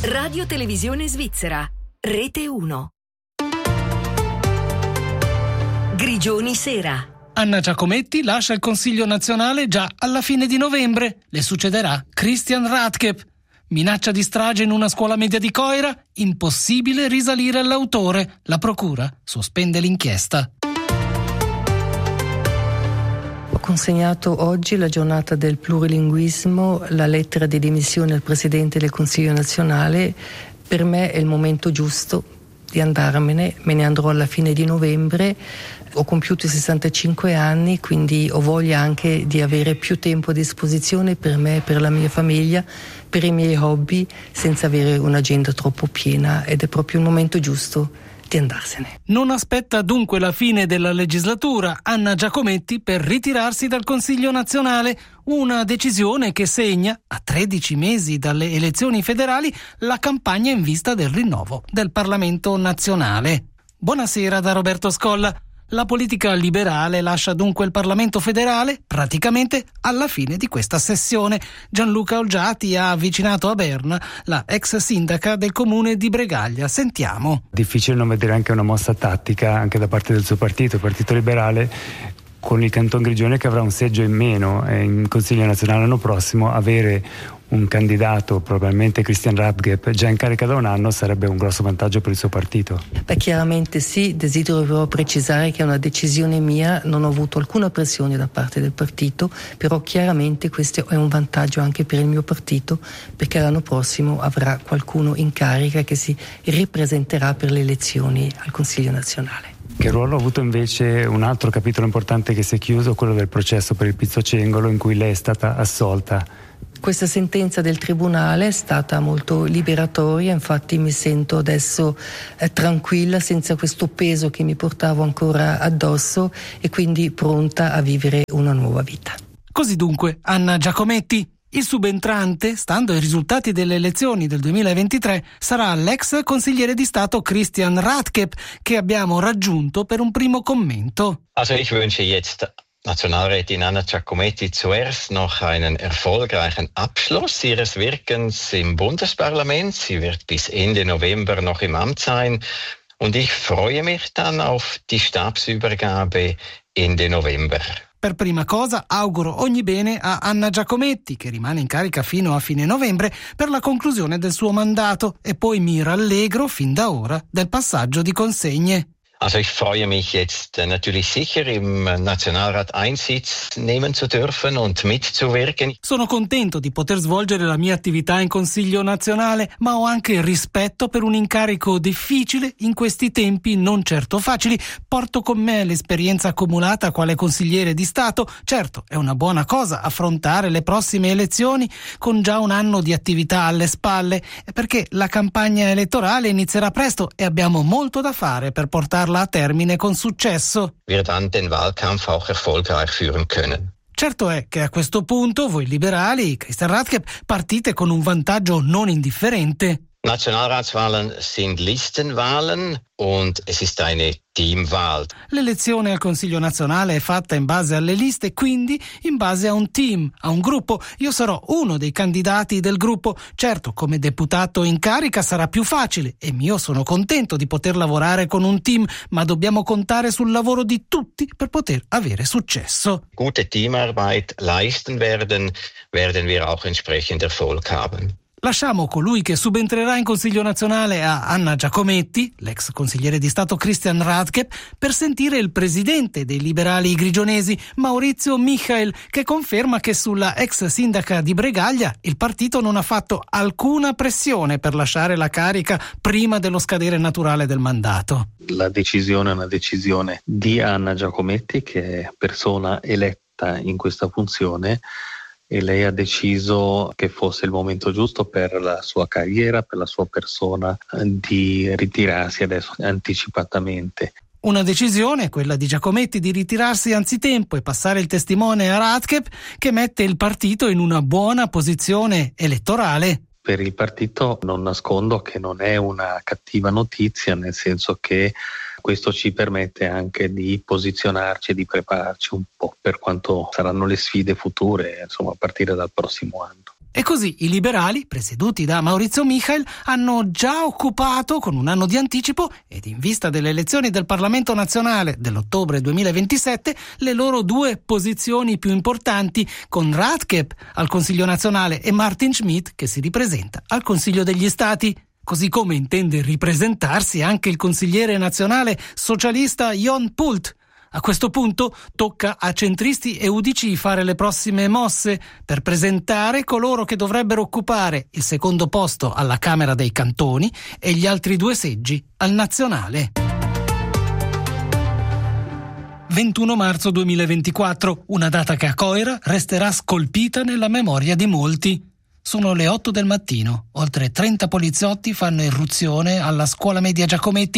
Radio Televisione Svizzera, Rete 1. Grigioni Sera. Anna Giacometti lascia il Consiglio nazionale già alla fine di novembre. Le succederà Christian Radke. Minaccia di strage in una scuola media di Coira. Impossibile risalire all'autore. La procura sospende l'inchiesta. Ho consegnato oggi, la giornata del plurilinguismo, la lettera di dimissioni al Presidente del Consiglio nazionale. Per me è il momento giusto di andarmene, me ne andrò alla fine di novembre. Ho compiuto i 65 anni, quindi ho voglia anche di avere più tempo a disposizione per me, per la mia famiglia, per i miei hobby, senza avere un'agenda troppo piena, ed è proprio il momento giusto di andarsene. Non aspetta dunque la fine della legislatura Anna Giacometti per ritirarsi dal Consiglio nazionale, una decisione che segna, a 13 mesi dalle elezioni federali, la campagna in vista del rinnovo del Parlamento nazionale. Buonasera da Roberto Scolla. La politica liberale lascia dunque il Parlamento federale praticamente alla fine di questa sessione. Gianluca Olgiati ha avvicinato a Berna la ex sindaca del comune di Bregaglia. Sentiamo. Difficile non vedere anche una mossa tattica anche da parte del suo partito, il Partito Liberale, con il Canton Grigione che avrà un seggio in meno in Consiglio nazionale l'anno prossimo. Avere un candidato, probabilmente Christian Radke, già in carica da un anno sarebbe un grosso vantaggio per il suo partito. Beh, chiaramente sì, desidero però precisare che è una decisione mia, non ho avuto alcuna pressione da parte del partito, però chiaramente questo è un vantaggio anche per il mio partito, perché l'anno prossimo avrà qualcuno in carica che si ripresenterà per le elezioni al Consiglio nazionale. Che ruolo ha avuto invece un altro capitolo importante che si è chiuso, quello del processo per il Pizzocengolo, in cui lei è stata assolta? Questa sentenza del tribunale è stata molto liberatoria, infatti mi sento adesso tranquilla, senza questo peso che mi portavo ancora addosso, e quindi pronta a vivere una nuova vita. Così dunque Anna Giacometti. Il subentrante, stando ai risultati delle elezioni del 2023, sarà l'ex consigliere di Stato Christian Radke, che abbiamo raggiunto per un primo commento. Also ich wünsche jetzt Nationalrätin Anna Giacometti zuerst noch einen erfolgreichen Abschluss ihres Wirkens im Bundesparlament. Sie wird bis Ende November noch im Amt sein und ich freue mich dann auf die Stabsübergabe Ende November. Per prima cosa auguro ogni bene a Anna Giacometti, che rimane in carica fino a fine novembre per la conclusione del suo mandato, e poi mi rallegro fin da ora del passaggio di consegne. Also ich freue mich jetzt natürlich sicher im Nationalrat Einsitz nehmen zu dürfen und mitzuwirken. Sono contento di poter svolgere la mia attività in Consiglio nazionale, ma ho anche rispetto per un incarico difficile in questi tempi non certo facili. Porto con me l'esperienza accumulata quale consigliere di Stato. Certo, è una buona cosa affrontare le prossime elezioni con già un anno di attività alle spalle, perché la campagna elettorale inizierà presto e abbiamo molto da fare per portarla a termine con successo. Wir dann den Wahlkampf auch erfolgreich führen können. Certo è che a questo punto voi liberali, Christian Radke, partite con un vantaggio non indifferente. Nationalratswahlen sind Listenwahlen und es ist eine Teamwahl. L'elezione al Consiglio nazionale è fatta in base alle liste, quindi in base a un team, a un gruppo. Io sarò uno dei candidati del gruppo. Certo, come deputato in carica sarà più facile e io sono contento di poter lavorare con un team, ma dobbiamo contare sul lavoro di tutti per poter avere successo. Gute Teamarbeit leisten werden wir auch entsprechend Erfolg haben. Lasciamo colui che subentrerà in Consiglio nazionale a Anna Giacometti, l'ex consigliere di Stato Christian Radke, per sentire il presidente dei liberali grigionesi, Maurizio Michael, che conferma che sulla ex sindaca di Bregaglia il partito non ha fatto alcuna pressione per lasciare la carica prima dello scadere naturale del mandato. La decisione è una decisione di Anna Giacometti, che è persona eletta in questa funzione, e lei ha deciso che fosse il momento giusto per la sua carriera, per la sua persona, di ritirarsi adesso anticipatamente. Una decisione, quella di Giacometti, di ritirarsi anzitempo e passare il testimone a Radke, che mette il partito in una buona posizione elettorale. Per il partito non nascondo che non è una cattiva notizia, nel senso che questo ci permette anche di posizionarci e di prepararci un po' per quanto saranno le sfide future, insomma, a partire dal prossimo anno. E così i liberali, presieduti da Maurizio Michel, hanno già occupato con un anno di anticipo ed in vista delle elezioni del Parlamento nazionale dell'ottobre 2027 le loro due posizioni più importanti, con Radkep al Consiglio nazionale e Martin Schmidt che si ripresenta al Consiglio degli Stati. Così come intende ripresentarsi anche il consigliere nazionale socialista Jon Pult. A questo punto tocca a centristi e UDC fare le prossime mosse per presentare coloro che dovrebbero occupare il secondo posto alla Camera dei Cantoni e gli altri 2 seggi al nazionale. 21 marzo 2024, una data che a Coira resterà scolpita nella memoria di molti. Sono le 8 del mattino, oltre 30 poliziotti fanno irruzione alla scuola media Giacometti,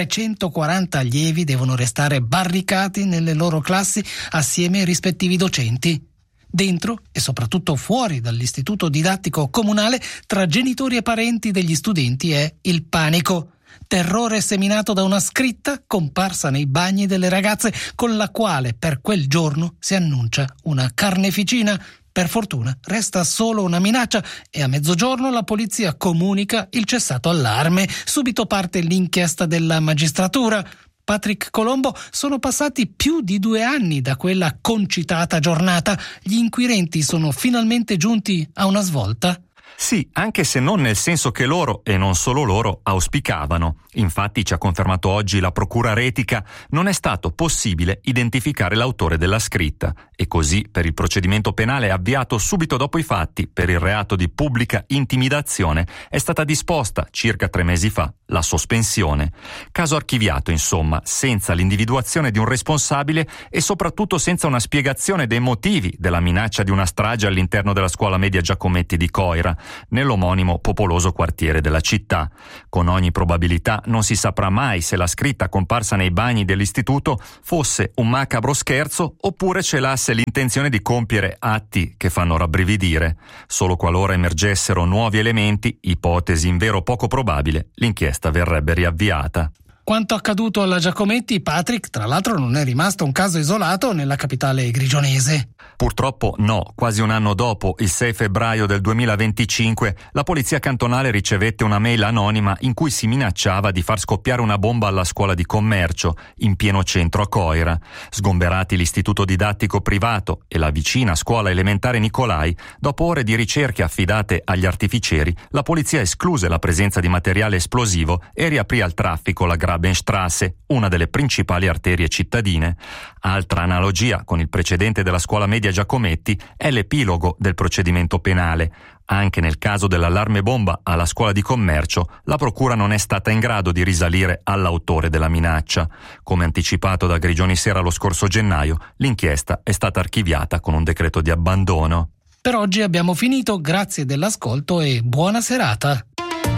340 allievi devono restare barricati nelle loro classi assieme ai rispettivi docenti. Dentro e soprattutto fuori dall'istituto didattico comunale, tra genitori e parenti degli studenti è il panico. Terrore seminato da una scritta comparsa nei bagni delle ragazze con la quale per quel giorno si annuncia una carneficina. Per fortuna resta solo una minaccia e a mezzogiorno la polizia comunica il cessato allarme. Subito parte l'inchiesta della magistratura. Patrick Colombo, sono passati più di 2 anni da quella concitata giornata. Gli inquirenti sono finalmente giunti a una svolta? Sì, anche se non nel senso che loro, e non solo loro, auspicavano. Infatti, ci ha confermato oggi la Procura Retica, non è stato possibile identificare l'autore della scritta e così, per il procedimento penale avviato subito dopo i fatti per il reato di pubblica intimidazione, è stata disposta, circa 3 mesi fa, la sospensione. Caso archiviato, insomma, senza l'individuazione di un responsabile e soprattutto senza una spiegazione dei motivi della minaccia di una strage all'interno della scuola media Giacometti di Coira, nell'omonimo popoloso quartiere della città. Con ogni probabilità non si saprà mai se la scritta comparsa nei bagni dell'istituto fosse un macabro scherzo oppure celasse l'intenzione di compiere atti che fanno rabbrividire. Solo qualora emergessero nuovi elementi, ipotesi invero poco probabile, l'inchiesta verrebbe riavviata. Quanto accaduto alla Giacometti, Patrick, tra l'altro, non è rimasto un caso isolato nella capitale grigionese. Purtroppo no. Quasi un anno dopo, il 6 febbraio del 2025, la polizia cantonale ricevette una mail anonima in cui si minacciava di far scoppiare una bomba alla scuola di commercio, in pieno centro a Coira. Sgomberati l'istituto didattico privato e la vicina scuola elementare Nicolai, dopo ore di ricerche affidate agli artificieri, la polizia escluse la presenza di materiale esplosivo e riaprì al traffico la Grabenstrasse, una delle principali arterie cittadine. Altra analogia con il precedente della scuola media Giacometti è l'epilogo del procedimento penale. Anche nel caso dell'allarme bomba alla scuola di commercio, la procura non è stata in grado di risalire all'autore della minaccia. Come anticipato da Grigioni Sera lo scorso gennaio, l'inchiesta è stata archiviata con un decreto di abbandono. Per oggi abbiamo finito, grazie dell'ascolto e buona serata.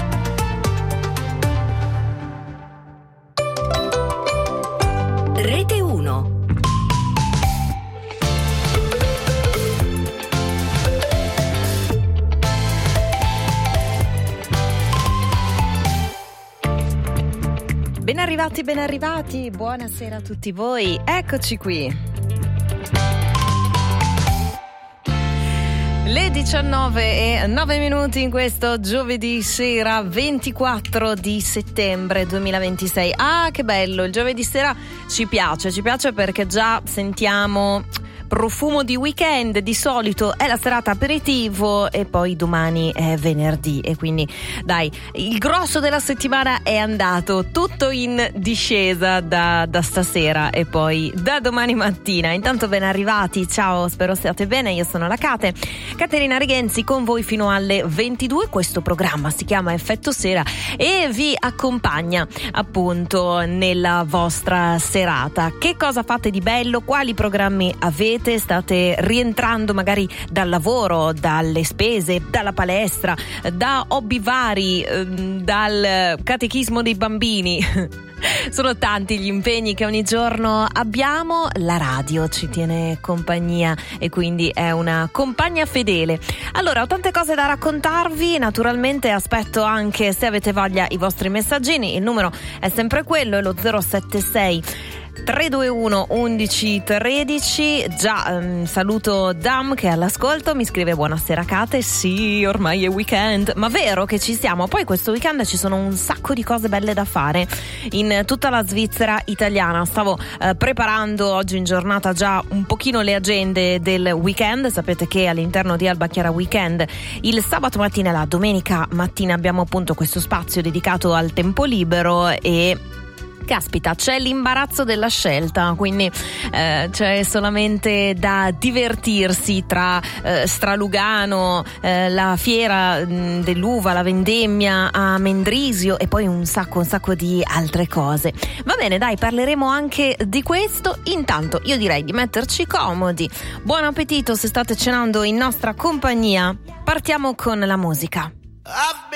Rete 1. Ben arrivati, buonasera a tutti voi, eccoci qui. Le 19:09 in questo giovedì sera 24 di settembre 2026. Ah, che bello, il giovedì sera ci piace perché già sentiamo profumo di weekend. Di solito è la serata aperitivo e poi domani è venerdì e quindi dai, il grosso della settimana è andato, tutto in discesa da stasera e poi da domani mattina. Intanto ben arrivati, ciao, spero stiate bene, io sono la Caterina Righenzi con voi fino alle 22. Questo programma si chiama Effetto Sera e vi accompagna appunto nella vostra serata. Che cosa fate di bello? Quali programmi avete? State rientrando magari dal lavoro, dalle spese, dalla palestra, da hobby vari, dal catechismo dei bambini. Sono tanti gli impegni che ogni giorno abbiamo. La radio ci tiene compagnia e quindi è una compagna fedele. Allora, ho tante cose da raccontarvi, naturalmente aspetto anche, se avete voglia, i vostri messaggini. Il numero è sempre quello, è lo 076 321 11 13. Già saluto Dam che è all'ascolto, mi scrive: buonasera Kate, sì, ormai è weekend, ma vero che ci siamo. Poi questo weekend ci sono un sacco di cose belle da fare in tutta la Svizzera italiana. Stavo preparando oggi in giornata già un pochino le agende del weekend. Sapete che all'interno di Alba Chiara Weekend il sabato mattina e la domenica mattina abbiamo appunto questo spazio dedicato al tempo libero e caspita, c'è l'imbarazzo della scelta, quindi c'è solamente da divertirsi tra Stralugano, la fiera dell'uva, la vendemmia a Mendrisio e poi un sacco di altre cose. Va bene, dai, parleremo anche di questo. Intanto io direi di metterci comodi. Buon appetito se state cenando in nostra compagnia. Partiamo con la musica.